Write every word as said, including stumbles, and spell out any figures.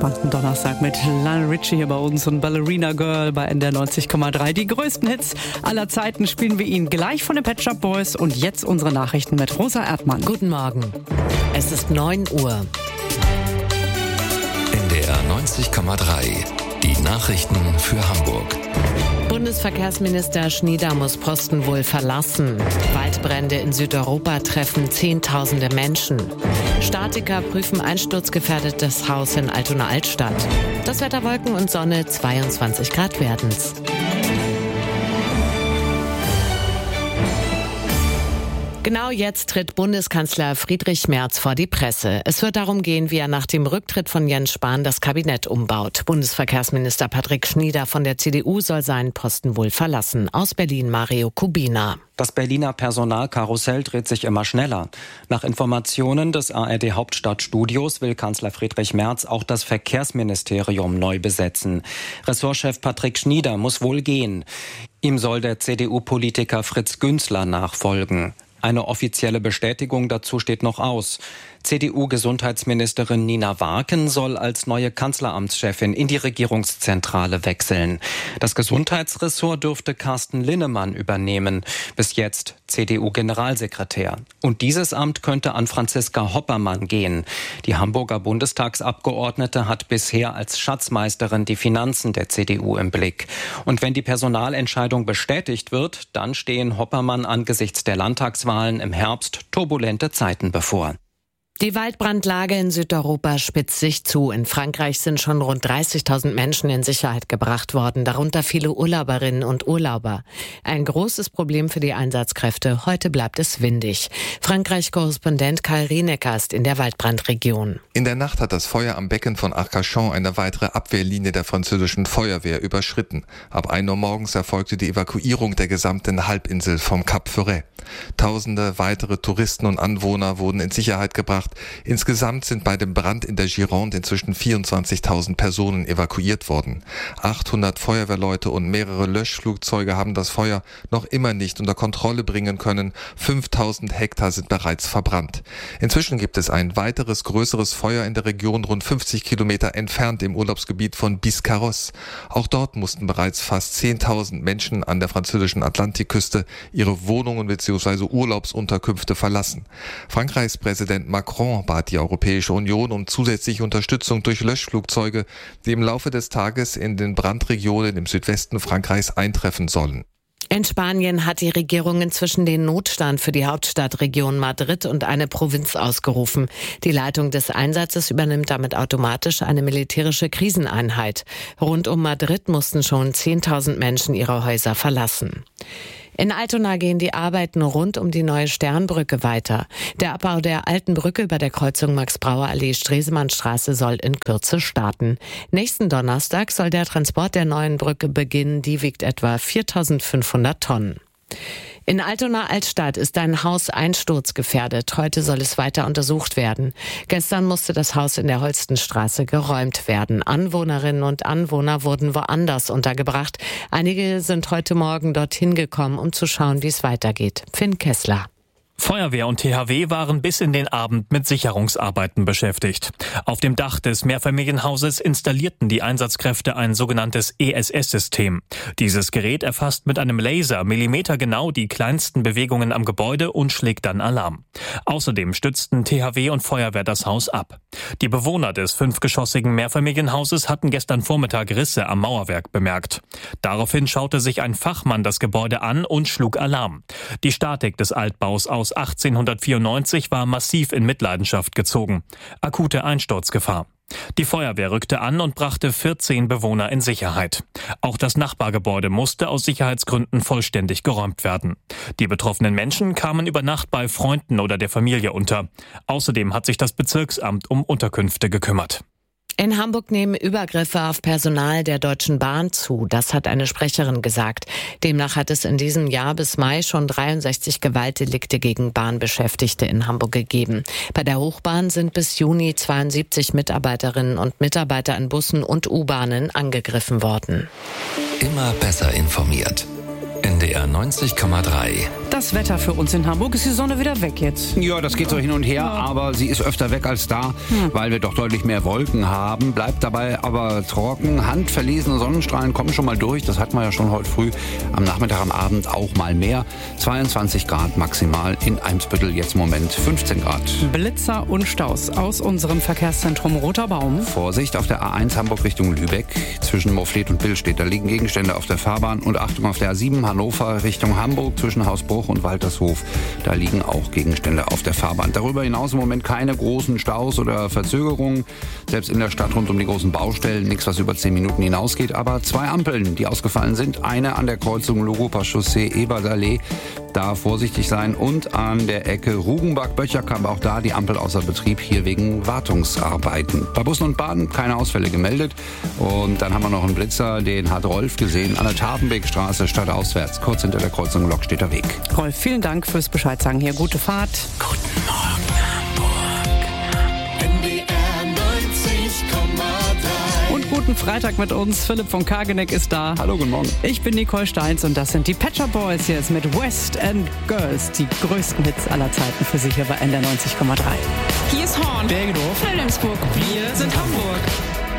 entspannten Donnerstag mit Lionel Richie hier bei uns und Ballerina Girl bei N D R neunzig Komma drei. Die größten Hits aller Zeiten spielen wir Ihnen gleich von den Pet Shop Boys und jetzt unsere Nachrichten mit Rosa Erdmann. Guten Morgen. Es ist neun Uhr. N D R neunzig Komma drei. Die Nachrichten für Hamburg. Bundesverkehrsminister Schnieder muss Posten wohl verlassen. Waldbrände in Südeuropa treffen Zehntausende Menschen. Statiker prüfen einsturzgefährdetes Haus in Altona Altstadt. Das Wetter Wolken und Sonne, zweiundzwanzig Grad werden's. Genau jetzt tritt Bundeskanzler Friedrich Merz vor die Presse. Es wird darum gehen, wie er nach dem Rücktritt von Jens Spahn das Kabinett umbaut. Bundesverkehrsminister Patrick Schnieder von der C D U soll seinen Posten wohl verlassen. Aus Berlin Mario Kubina. Das Berliner Personalkarussell dreht sich immer schneller. Nach Informationen des A R D-Hauptstadtstudios will Kanzler Friedrich Merz auch das Verkehrsministerium neu besetzen. Ressortchef Patrick Schnieder muss wohl gehen. Ihm soll der C D U-Politiker Fritz Günzler nachfolgen. Eine offizielle Bestätigung dazu steht noch aus. C D U-Gesundheitsministerin Nina Warken soll als neue Kanzleramtschefin in die Regierungszentrale wechseln. Das Gesundheitsressort dürfte Carsten Linnemann übernehmen, bis jetzt C D U-Generalsekretär. Und dieses Amt könnte an Franziska Hoppermann gehen. Die Hamburger Bundestagsabgeordnete hat bisher als Schatzmeisterin die Finanzen der C D U im Blick. Und wenn die Personalentscheidung bestätigt wird, dann stehen Hoppermann angesichts der Landtagswahlen im Herbst turbulente Zeiten bevor. Die Waldbrandlage in Südeuropa spitzt sich zu. In Frankreich sind schon rund dreißigtausend Menschen in Sicherheit gebracht worden, darunter viele Urlauberinnen und Urlauber. Ein großes Problem für die Einsatzkräfte. Heute bleibt es windig. Frankreich-Korrespondent Kai Rienecker ist in der Waldbrandregion. In der Nacht hat das Feuer am Becken von Arcachon eine weitere Abwehrlinie der französischen Feuerwehr überschritten. Ab ein Uhr morgens erfolgte die Evakuierung der gesamten Halbinsel vom Cap Ferret. Tausende weitere Touristen und Anwohner wurden in Sicherheit gebracht. Insgesamt sind bei dem Brand in der Gironde inzwischen vierundzwanzigtausend Personen evakuiert worden. achthundert Feuerwehrleute und mehrere Löschflugzeuge haben das Feuer noch immer nicht unter Kontrolle bringen können. fünftausend Hektar sind bereits verbrannt. Inzwischen gibt es ein weiteres größeres Feuer in der Region rund fünfzig Kilometer entfernt im Urlaubsgebiet von Biscarrosse. Auch dort mussten bereits fast zehntausend Menschen an der französischen Atlantikküste ihre Wohnungen bzw. Urlaubsunterkünfte verlassen. Frankreichs Präsident Macron bat die Europäische Union um zusätzliche Unterstützung durch Löschflugzeuge, die im Laufe des Tages in den Brandregionen im Südwesten Frankreichs eintreffen sollen. In Spanien hat die Regierung inzwischen den Notstand für die Hauptstadtregion Madrid und eine Provinz ausgerufen. Die Leitung des Einsatzes übernimmt damit automatisch eine militärische Kriseneinheit. Rund um Madrid mussten schon zehntausend Menschen ihre Häuser verlassen. In Altona gehen die Arbeiten rund um die neue Sternbrücke weiter. Der Abbau der alten Brücke über der Kreuzung Max-Brauer-Allee-Stresemannstraße soll in Kürze starten. Nächsten Donnerstag soll der Transport der neuen Brücke beginnen. Die wiegt etwa viertausendfünfhundert Tonnen. In Altona Altstadt ist ein Haus einsturzgefährdet. Heute soll es weiter untersucht werden. Gestern musste das Haus in der Holstenstraße geräumt werden. Anwohnerinnen und Anwohner wurden woanders untergebracht. Einige sind heute Morgen dorthin gekommen, um zu schauen, wie es weitergeht. Finn Kessler. Feuerwehr und T H W waren bis in den Abend mit Sicherungsarbeiten beschäftigt. Auf dem Dach des Mehrfamilienhauses installierten die Einsatzkräfte ein sogenanntes E S S-System. Dieses Gerät erfasst mit einem Laser millimetergenau die kleinsten Bewegungen am Gebäude und schlägt dann Alarm. Außerdem stützten T H W und Feuerwehr das Haus ab. Die Bewohner des fünfgeschossigen Mehrfamilienhauses hatten gestern Vormittag Risse am Mauerwerk bemerkt. Daraufhin schaute sich ein Fachmann das Gebäude an und schlug Alarm. Die Statik des Altbaus aus achtzehnhundertvierundneunzig war massiv in Mitleidenschaft gezogen. Akute Einsturzgefahr. Die Feuerwehr rückte an und brachte vierzehn Bewohner in Sicherheit. Auch das Nachbargebäude musste aus Sicherheitsgründen vollständig geräumt werden. Die betroffenen Menschen kamen über Nacht bei Freunden oder der Familie unter. Außerdem hat sich das Bezirksamt um Unterkünfte gekümmert. In Hamburg nehmen Übergriffe auf Personal der Deutschen Bahn zu. Das hat eine Sprecherin gesagt. Demnach hat es in diesem Jahr bis Mai schon dreiundsechzig Gewaltdelikte gegen Bahnbeschäftigte in Hamburg gegeben. Bei der Hochbahn sind bis Juni zweiundsiebzig Mitarbeiterinnen und Mitarbeiter in Bussen und U-Bahnen angegriffen worden. Immer besser informiert. N D R neunzig Komma drei. Das Wetter für uns in Hamburg, ist die Sonne wieder weg jetzt? Ja, das geht so hin und her, aber sie ist öfter weg als da, hm. weil wir doch deutlich mehr Wolken haben. Bleibt dabei aber trocken. Handverlesene Sonnenstrahlen kommen schon mal durch. Das hatten wir ja schon heute früh. Am Nachmittag, am Abend auch mal mehr. zweiundzwanzig Grad maximal in Eimsbüttel, jetzt im Moment fünfzehn Grad. Blitzer und Staus aus unserem Verkehrszentrum Roter Baum. Vorsicht auf der A eins Hamburg Richtung Lübeck. Zwischen Moorfleet und Billstedt. Da liegen Gegenstände auf der Fahrbahn. Und Achtung auf der A sieben Hannover Richtung Hamburg zwischen Hausbruch und Waltershof. Da liegen auch Gegenstände auf der Fahrbahn. Darüber hinaus im Moment keine großen Staus oder Verzögerungen. Selbst in der Stadt rund um die großen Baustellen nichts, was über zehn Minuten hinausgeht. Aber zwei Ampeln, die ausgefallen sind. Eine an der Kreuzung Lurupa Chaussee Ebersallee. Da vorsichtig sein. Und an der Ecke Rugenbach-Böcherkamp, auch da die Ampel außer Betrieb, hier wegen Wartungsarbeiten. Bei Bussen und Bahnen keine Ausfälle gemeldet. Und dann haben wir noch einen Blitzer, den hat Rolf gesehen, an der Tapenbeekstraße stadtauswärts, kurz hinter der Kreuzung Lokstedter Weg. Rolf, vielen Dank fürs Bescheid sagen hier. Gute Fahrt. Guten Morgen, Hamburg. N D R neunzig Komma drei. Und guten Freitag mit uns. Philipp von Kageneck ist da. Hallo, guten Morgen. Ich bin Nicole Steins und das sind die Pet Shop Boys jetzt mit West End Girls. Die größten Hits aller Zeiten für sich hier bei N D R neunzig Komma drei. Hier ist Horn. Bergedorf. Wilhelmsburg. Wir sind Hamburg.